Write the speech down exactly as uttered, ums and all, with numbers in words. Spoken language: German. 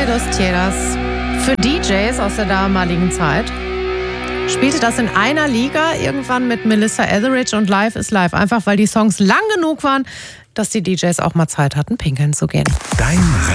Noche dos Tierras. Für D Js aus der damaligen Zeit spielte das in einer Liga irgendwann mit Melissa Etheridge und Life is Life. Einfach weil die Songs lang genug waren, dass die D Js auch mal Zeit hatten, pinkeln zu gehen. Dein